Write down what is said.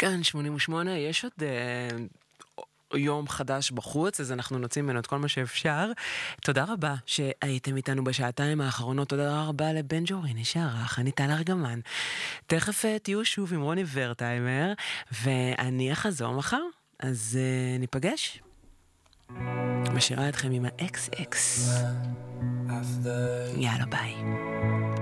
כן, 88, יש עוד יום חדש בחוץ, אז אנחנו נוציא ממנו את כל מה שאפשר. תודה רבה שהייתם איתנו בשעתיים האחרונות, תודה רבה לבן ג'וריני שערך, אני טל ארגמן. תכף תהיו שוב עם רוני ורטהיימר, ואני אחזור מחר, אז ניפגש. משאירה אתכם עם ה-XX. יאללה ביי.